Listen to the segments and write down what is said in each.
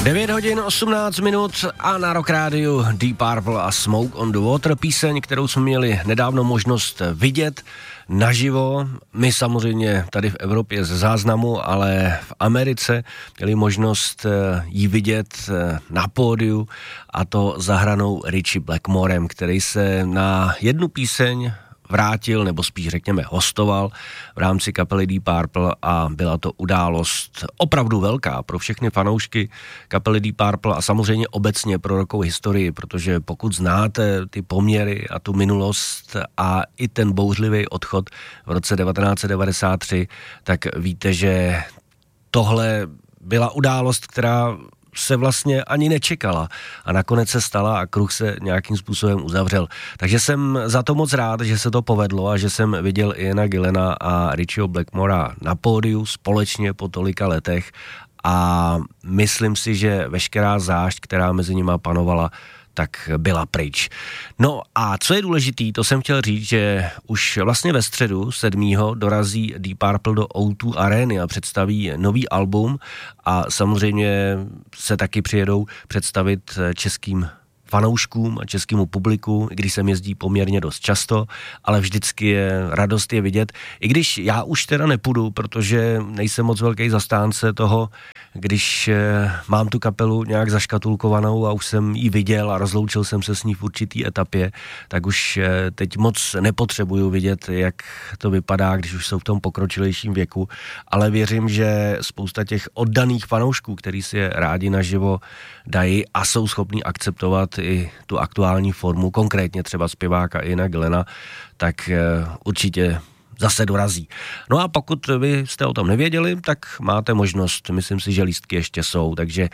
9 hodin 18 minut a na Rock Rádiu Deep Purple a Smoke on the Water, píseň, kterou jsme měli nedávno možnost vidět naživo. My samozřejmě tady v Evropě ze záznamu, ale v Americe měli možnost jí vidět na pódiu, a to za hranou Ritchie Blackmorem, který se na jednu píseň vrátil, nebo spíš řekněme hostoval v rámci kapely Deep Purple, a byla to událost opravdu velká pro všechny fanoušky kapely Deep Purple a samozřejmě obecně pro rockovou historii, protože pokud znáte ty poměry a tu minulost a i ten bouřlivý odchod v roce 1993, tak víte, že tohle byla událost, která se vlastně ani nečekala a nakonec se stala a kruh se nějakým způsobem uzavřel. Takže jsem za to moc rád, že se to povedlo a že jsem viděl Iana Gillena a Ritchieho Blackmora na pódiu společně po tolika letech, a myslím si, že veškerá zášť, která mezi nimi panovala, tak byla pryč. No a co je důležitý, to jsem chtěl říct, že už vlastně ve středu 7. dorazí Deep Purple do O2 Areny a představí nový album, a samozřejmě se taky přijedou představit českým fanouškům a českému publiku, i když sem jezdí poměrně dost často, ale vždycky je radost je vidět, i když já už teda nepůjdu, protože nejsem moc velký zastánce toho, když mám tu kapelu nějak zaškatulkovanou a už jsem ji viděl a rozloučil jsem se s ní v určitý etapě, tak už teď moc nepotřebuju vidět, jak to vypadá, když už jsou v tom pokročilejším věku, ale věřím, že spousta těch oddaných fanoušků, který si je rádi naživo dají a jsou schopní akceptovat i tu aktuální formu, konkrétně třeba zpěváka Iana Gillena, tak určitě zase dorazí. No a pokud vy jste o tom nevěděli, tak máte možnost, myslím si, že lístky ještě jsou, takže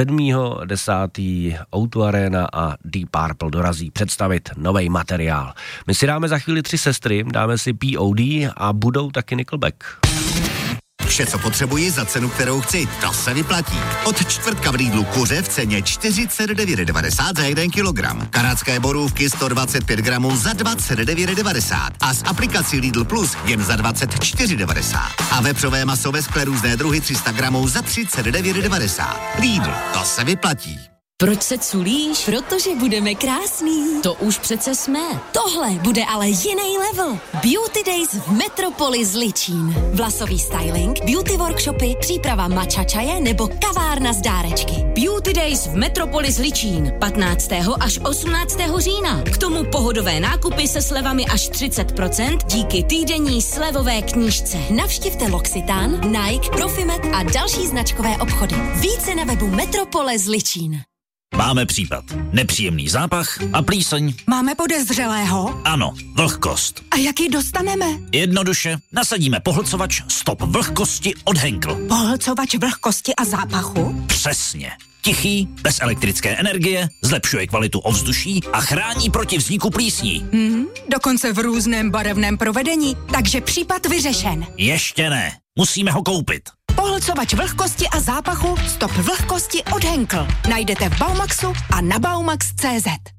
7.10. O2 Arena a Deep Purple dorazí představit nový materiál. My si dáme za chvíli 3 sestry, dáme si POD a budou taky Nickelback. Vše, co potřebuji za cenu, kterou chci, to se vyplatí. Od čtvrtka v Lidlu kuře v ceně 49,90 za 1 kilogram. Kanadské borůvky 125 gramů za 29,90 a s aplikací Lidl Plus jen za 24,90. A vepřové maso ve skle různé druhy 300 gramů za 39,90. Lidl, to se vyplatí. Proč se culíš? Protože budeme krásný. To už přece jsme. Tohle bude ale jiný level. Beauty Days v Metropolis Ličín. Vlasový styling, beauty workshopy, příprava matcha čaje nebo kavárna z dárečky. Beauty Days v Metropolis Ličín. 15. až 18. října. K tomu pohodové nákupy se slevami až 30% díky týdenní slevové knížce. Navštivte L'Occitane, Nike, Profimet a další značkové obchody. Více na webu Metropolis Ličín. Máme případ. Nepříjemný zápach a plíseň. Máme podezřelého? Ano, vlhkost. A jak ji dostaneme? Jednoduše, nasadíme pohlcovač Stop vlhkosti od Henkel. Pohlcovač vlhkosti a zápachu? Přesně. Tichý, bez elektrické energie, zlepšuje kvalitu ovzduší a chrání proti vzniku plísní. Dokonce v různém barevném provedení, takže případ vyřešen. Ještě ne. Musíme ho koupit. Pohlcovač vlhkosti a zápachu Stop vlhkosti od Henkel. Najdete v Baumaxu a na baumax.cz.